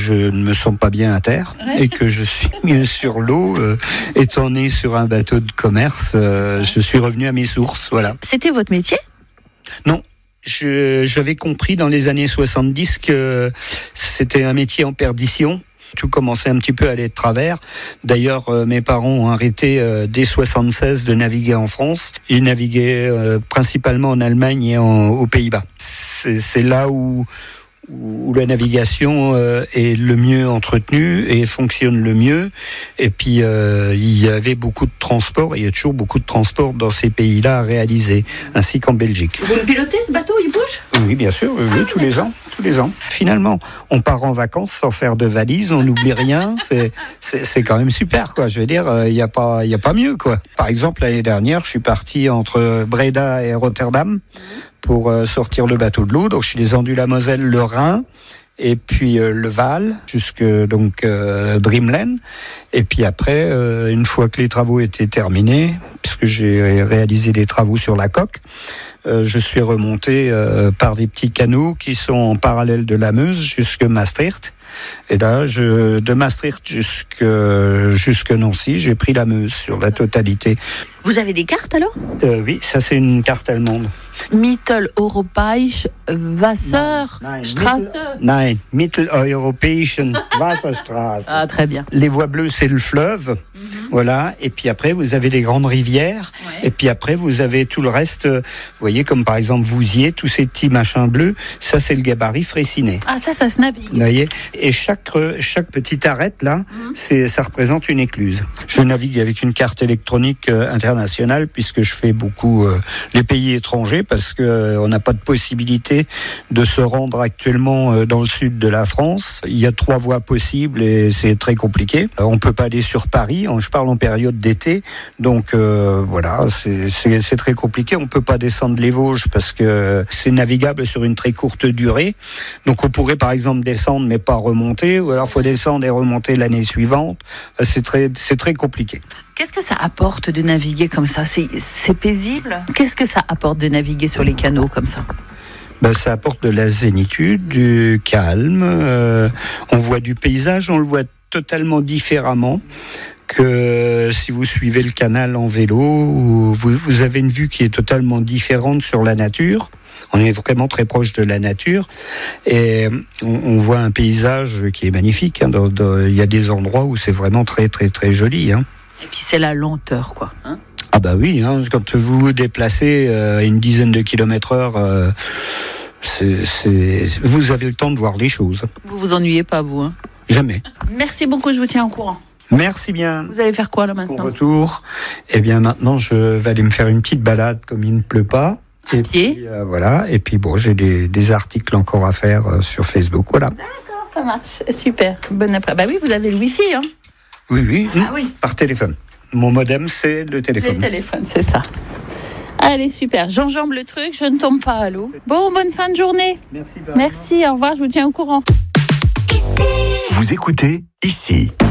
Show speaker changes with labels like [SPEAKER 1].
[SPEAKER 1] je ne me sens pas bien à terre et que je suis mieux sur l'eau. Étant né sur un bateau de commerce, je suis revenu à mes sources. Voilà.
[SPEAKER 2] C'était votre métier ?
[SPEAKER 1] Non. J'avais compris dans les années 70 que c'était un métier en perdition. Tout commençait un petit peu à aller de travers. D'ailleurs, mes parents ont arrêté dès 76 de naviguer en France. Ils naviguaient principalement en Allemagne et aux Pays-Bas. C'est là où la navigation est le mieux entretenue et fonctionne le mieux. Et puis, il y avait beaucoup de transport, et il y a toujours beaucoup de transport dans ces pays-là à réaliser, ainsi qu'en Belgique.
[SPEAKER 2] Vous le pilotez, ce bateau, il bouge ?
[SPEAKER 1] Oui, bien sûr, oui, tous les ans. Finalement, on part en vacances sans faire de valise, on n'oublie rien, c'est quand même super, quoi. Je veux dire, il y a pas mieux, quoi. Par exemple, l'année dernière, je suis parti entre Breda et Rotterdam pour sortir le bateau de l'eau. Donc, je suis descendu la Moselle, le Rhin, et puis le Vaal, jusque donc Brimelen. Et puis après, une fois que les travaux étaient terminés, puisque j'ai réalisé des travaux sur la coque, je suis remonté par des petits canaux qui sont en parallèle de la Meuse jusque Maastricht. Et là, de Maastricht jusque Nancy, j'ai pris la Meuse sur la totalité.
[SPEAKER 2] Vous avez des cartes alors ?
[SPEAKER 1] Oui, ça c'est une carte allemande.
[SPEAKER 2] Mitteleuropäische Wasserstraße.
[SPEAKER 1] Nein, Mitteleuropäische Wasserstraße.
[SPEAKER 2] Ah, très bien.
[SPEAKER 1] Les voies bleues, c'est le fleuve. Voilà. Et puis après, vous avez les grandes rivières. Ouais. Et puis après, vous avez tout le reste. Vous voyez, comme par exemple Vouziers, tous ces petits machins bleus. Ça, c'est le gabarit Fraissinet.
[SPEAKER 2] Ah, ça se navigue.
[SPEAKER 1] Vous voyez. Et chaque petite arête, là, ça représente une écluse. Je navigue avec une carte électronique internationale, puisque je fais beaucoup les pays étrangers, parce qu'on n'a pas de possibilité de se rendre actuellement dans le sud de la France. Il y a 3 voies possibles et c'est très compliqué. On ne peut pas aller sur Paris, je parle en période d'été, donc voilà, c'est très compliqué. On ne peut pas descendre les Vosges parce que c'est navigable sur une très courte durée. Donc on pourrait par exemple descendre mais pas remonter, ou alors il faut descendre et remonter l'année suivante. C'est très compliqué.
[SPEAKER 2] Qu'est-ce que ça apporte de naviguer comme ça ? C'est paisible ? Qu'est-ce que ça apporte de naviguer sur les canaux comme ça ?
[SPEAKER 1] Ça apporte de la zénitude, du calme. On voit du paysage, on le voit totalement différemment que si vous suivez le canal en vélo. Vous avez une vue qui est totalement différente sur la nature. On est vraiment très proche de la nature et on voit un paysage qui est magnifique. Il y a des endroits où c'est vraiment très très très joli.
[SPEAKER 2] Et puis c'est la lenteur, quoi.
[SPEAKER 1] Ah bah oui, quand vous vous déplacez à une dizaine de kilomètres heure, vous avez le temps de voir les choses.
[SPEAKER 2] Vous vous ennuyez pas, vous ?
[SPEAKER 1] Jamais.
[SPEAKER 2] Merci beaucoup, je vous tiens au courant.
[SPEAKER 1] Merci bien.
[SPEAKER 2] Vous allez faire quoi là maintenant ?
[SPEAKER 1] Au retour, bien maintenant je vais aller me faire une petite balade comme il ne pleut pas.
[SPEAKER 2] À pied.
[SPEAKER 1] Puis, voilà. Et puis bon, j'ai des articles encore à faire sur Facebook. Voilà.
[SPEAKER 2] D'accord, ça marche. Super. Bonne après. Bah oui, vous avez le Wi-Fi,
[SPEAKER 1] Oui.
[SPEAKER 2] Ah oui.
[SPEAKER 1] Par téléphone. Mon modem, c'est le téléphone.
[SPEAKER 2] Le téléphone, c'est ça. Allez, super. J'enjambe le truc, je ne tombe pas à l'eau. Bon, bonne fin de journée.
[SPEAKER 1] Merci.
[SPEAKER 2] Merci, au revoir, je vous tiens au courant.
[SPEAKER 3] Vous écoutez ici.